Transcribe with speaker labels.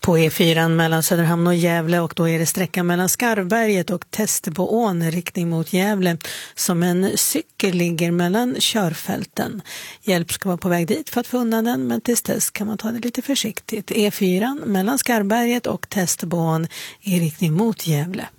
Speaker 1: på E4 mellan Söderhamn och Gävle, och då är det sträckan mellan Skarvberget och Testeboån i riktning mot Gävle som en cykel ligger mellan körfälten. Hjälp ska vara på väg dit för att få undan den, men tills dess kan man ta det lite försiktigt. E4 mellan Skarvberget och Testeboån i riktning mot Gävle.